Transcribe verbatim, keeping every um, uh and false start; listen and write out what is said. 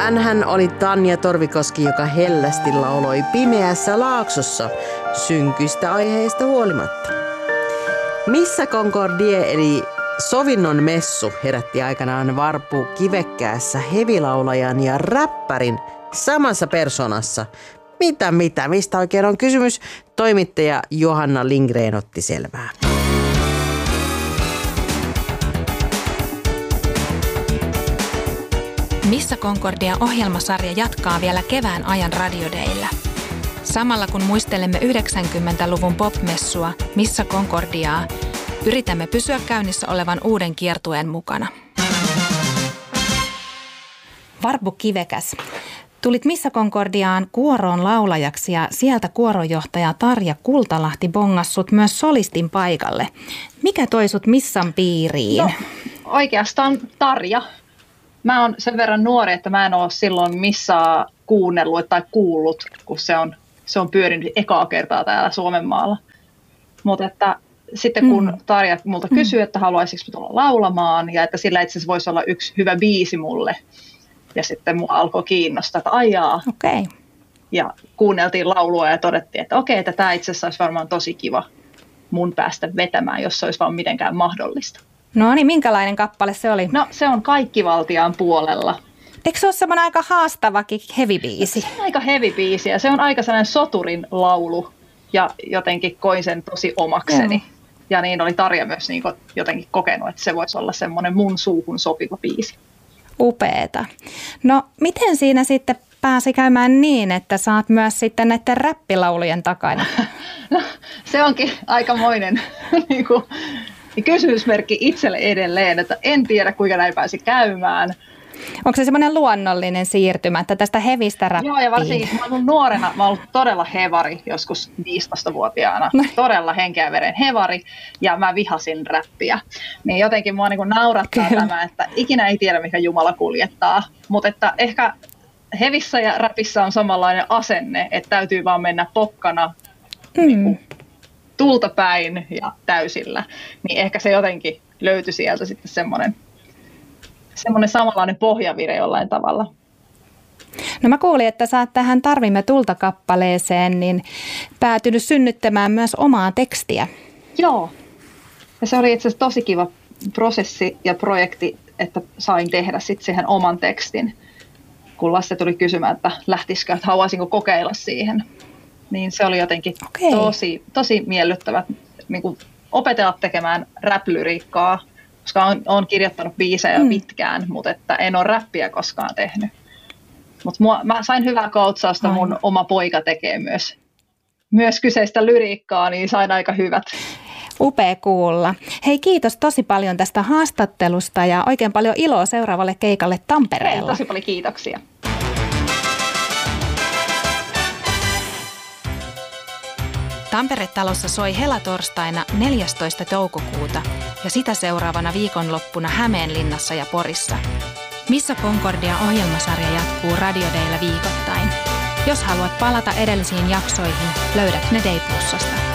Hänhän oli Tanja Torvikoski, joka hellästi lauloi Pimeässä laaksossa synkyistä aiheista huolimatta. Missä Concordie eli sovinnon messu herätti aikanaan Varpu Kivekkäässä hevilaulajan ja räppärin samassa persoonassa. Mitä, mitä, mistä oikein on kysymys? Toimittaja Johanna Lindgren otti selvää. Missä Concordia-ohjelmasarja jatkaa vielä kevään ajan radiodeillä. Samalla kun muistelemme yhdeksänkymmentäluvun popmessua Missä Concordiaa, yritämme pysyä käynnissä olevan uuden kiertueen mukana. Varpu Kivekäs. Tulit Missä Concordiaan kuoroon laulajaksi ja sieltä kuoronjohtaja Tarja Kultalahti bongassut myös solistin paikalle. Mikä toi sut Missan piiriin? No, oikeastaan Tarja. Mä oon sen verran nuori, että mä en ole silloin Missaa kuunnellut tai kuullut, kun se on, se on pyörinyt ekaa kertaa täällä Suomenmaalla. Mutta että sitten kun mm. Tarja multa kysyi, että haluaisinko tulla laulamaan ja että sillä itse asiassa voisi olla yksi hyvä biisi mulle. Ja sitten mua alkoi kiinnostaa, että ajaa. Okay. Ja kuunneltiin laulua ja todettiin, että okei, että tämä itse asiassa olisi varmaan tosi kiva mun päästä vetämään, jos se olisi vaan mitenkään mahdollista. No niin, minkälainen kappale se oli? No se on Kaikkivaltiaan puolella. Eikö se ole semmoinen aika haastavakin heavy-biisi? Se on aika heavy-biisi ja se on aika sellainen soturin laulu ja jotenkin koin sen tosi omakseni. Joo. Ja niin oli Tarja myös niin jotenkin kokenut, että se voisi olla semmoinen mun suuhun sopiva biisi. Upeeta. No miten siinä sitten pääsi käymään niin, että saat myös sitten näiden räppilaulujen takana? No se onkin aikamoinen niin kuin, kysymysmerkki itselle edelleen, että en tiedä kuinka näin pääsi käymään. Onko se semmoinen luonnollinen siirtymä, että tästä hevistä räppiin? Joo, ja varsinkin kun mä olen nuorena, mä olen ollut todella hevari joskus viisitoistavuotiaana, no. todella henkeä veren hevari, ja mä vihasin räppiä. Niin jotenkin mua niin kuin naurattaa Kyllä. tämä, että ikinä ei tiedä, mikä Jumala kuljettaa, mutta että ehkä hevissä ja räpissä on samanlainen asenne, että täytyy vaan mennä pokkana mm. niin kuin tulta päin ja täysillä, niin ehkä se jotenkin löytyi sieltä sitten semmoinen semmoinen samanlainen pohjavire jollain tavalla. No mä kuulin, että sä oot tähän Tarvimme tulta-kappaleeseen niin päätynyt synnyttämään myös omaa tekstiä. Joo. Ja se oli itse asiassa tosi kiva prosessi ja projekti, että sain tehdä sitten siihen oman tekstin. Kun Lasse tuli kysymään, että lähtisikö, että haluaisinko kokeilla siihen. Niin se oli jotenkin okay. tosi, tosi miellyttävä niin kuin opetella tekemään rap-lyriikkaa. Koska olen kirjoittanut biisejä mm. pitkään, mutta että en ole räppiä koskaan tehnyt. Mutta mä sain hyvää koutsausta, mun Aina. oma poika tekee myös, myös kyseistä lyriikkaa, niin sain aika hyvät. Upea kuulla. Hei, kiitos tosi paljon tästä haastattelusta ja oikein paljon iloa seuraavalle keikalle Tampereella. Hei, tosi paljon kiitoksia. Tampere-talossa soi helatorstaina neljästoista toukokuuta ja sitä seuraavana viikonloppuna Hämeenlinnassa ja Porissa. Missä Concordia-ohjelmasarja jatkuu radiodeillä viikoittain. Jos haluat palata edellisiin jaksoihin, löydät ne Day Plusasta.